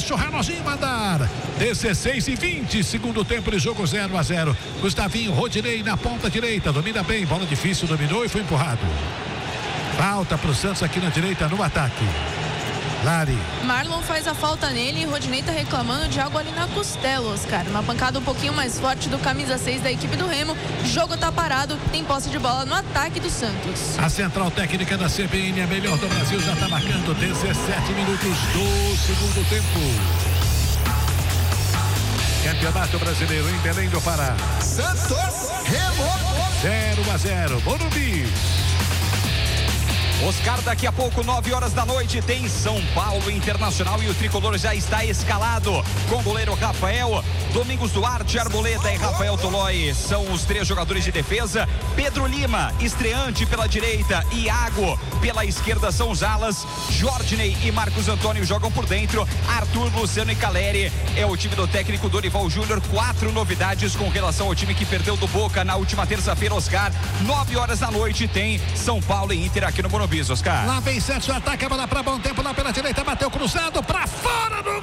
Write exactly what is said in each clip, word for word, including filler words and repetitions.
deixa o reloginho mandar. dezesseis e vinte, segundo tempo de jogo, zero a zero. Gustavinho, Rodinei na ponta direita, domina bem, bola difícil, dominou e foi empurrado. Falta pro Santos aqui na direita no ataque. Lari. Marlon faz a falta nele e Rodinei tá reclamando de algo ali na costela, Oscar. Uma pancada um pouquinho mais forte do camisa seis da equipe do Remo. Jogo tá parado, tem posse de bola no ataque do Santos. A central técnica da C B N, a melhor do Brasil, já tá marcando dezessete minutos do segundo tempo. Campeonato Brasileiro em Belém do Pará. Santos, Remo. zero a zero, Morumbi. Oscar, daqui a pouco, nove horas da noite, tem São Paulo Internacional e o tricolor já está escalado. Com o goleiro Rafael, Domingos Duarte, Arboleda e Rafael Tolói são os três jogadores de defesa. Pedro Lima, estreante pela direita, Iago pela esquerda são os alas. Jordinei e Marcos Antônio jogam por dentro. Arthur, Luciano e Caleri é o time do técnico Dorival Júnior. Quatro novidades com relação ao time que perdeu do Boca na última terça-feira, Oscar. Nove horas da noite tem São Paulo e Inter aqui no Morumbi, Oscar. Lá vem Santos, ataca a bola para bom tempo lá pela direita, bateu cruzado para fora do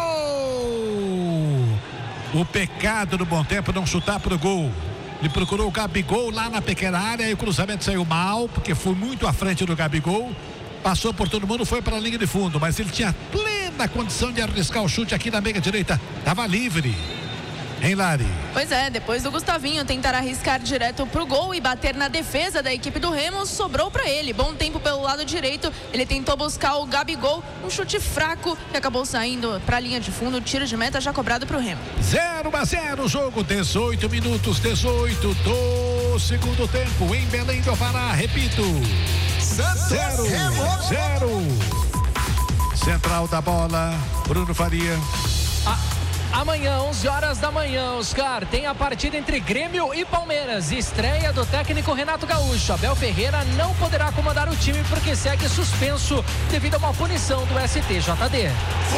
gol. O pecado do bom tempo não chutar pro gol. Ele procurou o Gabigol lá na pequena área e o cruzamento saiu mal, porque foi muito à frente do Gabigol. Passou por todo mundo, foi para a linha de fundo, mas ele tinha plena condição de arriscar o chute aqui na meia direita. Tava livre. Hein, Lari? Pois é, depois do Gustavinho tentar arriscar direto pro gol e bater na defesa da equipe do Remo, sobrou para ele. Bom tempo pelo lado direito, ele tentou buscar o Gabigol, um chute fraco que acabou saindo para a linha de fundo, tiro de meta já cobrado pro Remo. zero a zero, jogo, dezoito minutos, dezoito do segundo tempo em Belém do Pará, repito. zero, zero. Central da bola, Bruno Faria. Ah. Amanhã, onze horas da manhã, Oscar, tem a partida entre Grêmio e Palmeiras. Estreia do técnico Renato Gaúcho. Abel Ferreira não poderá comandar o time porque segue suspenso devido a uma punição do S T J D.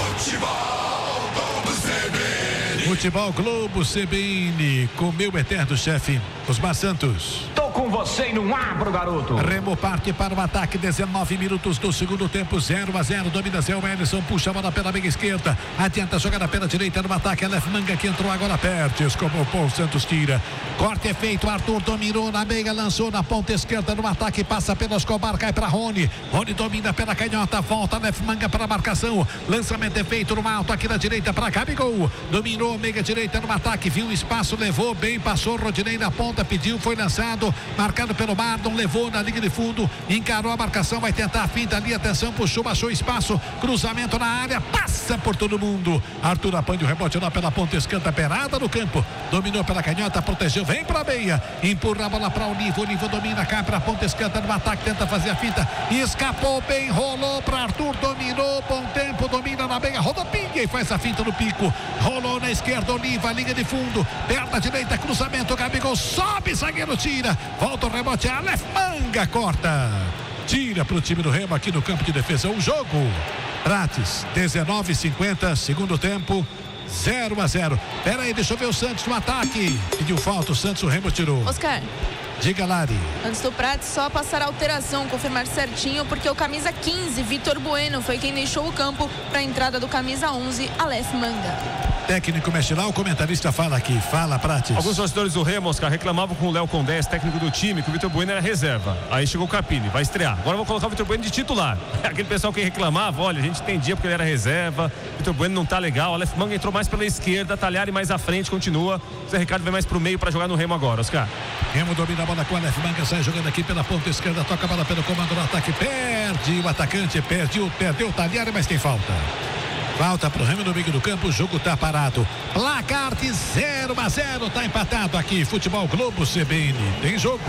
Futebol Globo C B N. Futebol Globo C B N, com meu eterno chefe, Osmar Santos. Tô com você e não abro, garoto. Remo parte para o ataque, dezenove minutos do segundo tempo, zero a zero, domina Zé Wellison, puxa a bola pela meia esquerda, adianta a jogada pela direita no ataque, Aleph Manga que entrou agora Pertes, como o Paul Santos tira, corte é feito, Arthur dominou na meia, lançou na ponta esquerda no ataque, passa pelo Escobar, cai para Rony, Rony domina pela canhota, volta Aleph Manga para a marcação, lançamento é feito no alto aqui na direita para Gabigol, dominou meia direita no ataque, viu o espaço, levou bem, passou Rodinei na ponta, pediu, foi lançado, marcado pelo Marlon, levou na linha de fundo, encarou a marcação, vai tentar a finta ali, atenção, puxou, baixou espaço, cruzamento na área, passa por todo mundo, Arthur apanha o rebote lá pela ponta esquerda, perada no campo, dominou pela canhota, protegeu, vem pra meia, empurra a bola para o Nivo, o Nivo domina, cai pra ponta esquerda no ataque, tenta fazer a finta, escapou bem, rolou pra Arthur, dominou, bom tempo, domina na meia, rodopinha e faz a finta no pico, rolou na esquerda, Oliva, linha de fundo, perna direita, cruzamento, Gabigol, sobe, zagueiro tira, volta o rebote, Aleph Manga corta, tira pro time do Remo aqui no campo de defesa, o jogo, Prates, dezenove e cinquenta, segundo tempo, zero a zero, pera aí, deixa eu ver o Santos no ataque, pediu falta, o Santos, o Remo tirou. Oscar. Diga, Lari. Antes do Prates, só passar a alteração, confirmar certinho, porque o camisa quinze, Vitor Bueno, foi quem deixou o campo para a entrada do camisa onze, Aleph Manga. Técnico mexe lá, o comentarista fala aqui, fala, Prates. Alguns torcedores do Remo, Oscar, reclamavam com o Léo Condé, técnico do time, que o Vitor Bueno era reserva. Aí chegou o Capini, vai estrear. Agora eu vou colocar o Vitor Bueno de titular. Aquele pessoal que reclamava, olha, a gente entendia porque ele era reserva, Vitor Bueno não tá legal, Aleph Manga entrou mais pela esquerda, Talhari mais à frente, continua. O Zé Ricardo vem mais pro meio para jogar no Remo agora, Oscar. Remo domina a bola com o Aleph Manga, sai jogando aqui pela ponta esquerda, toca a bola pelo comando do ataque, perde o atacante, perdeu, perdeu o Talhari, mas tem falta. Falta pro Remo no meio do campo, o jogo tá parado. Placar de zero a zero, tá empatado aqui. Futebol Globo C B N. Tem jogo.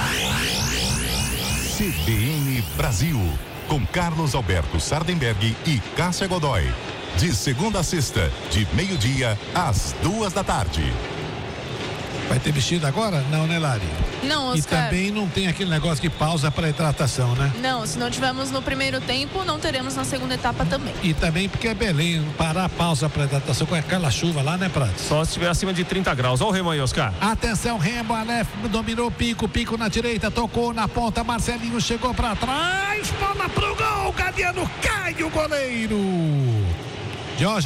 C B N Brasil, com Carlos Alberto Sardenberg e Cássia Godoy. De segunda a sexta, de meio-dia às duas da tarde. Vai ter vestido agora? Não, né, Lari? Não, Oscar. E também não tem aquele negócio de pausa para hidratação, né? Não, se não tivermos no primeiro tempo, não teremos na segunda etapa também. E também porque é Belém, parar a pausa para hidratação com aquela chuva lá, né, Prato? Só se estiver acima de trinta graus. Olha o Remo aí, Oscar. Atenção, Remo, Aleph dominou, pico, pico na direita, tocou na ponta, Marcelinho chegou para trás, bola pro gol, Gadiano cai o goleiro. Jorge